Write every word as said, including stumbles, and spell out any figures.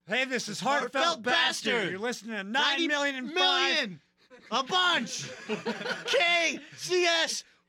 Hey, this is Heartfelt, Heartfelt Bastard. Bastard. You're listening to ninety million and five. million. A bunch. K C S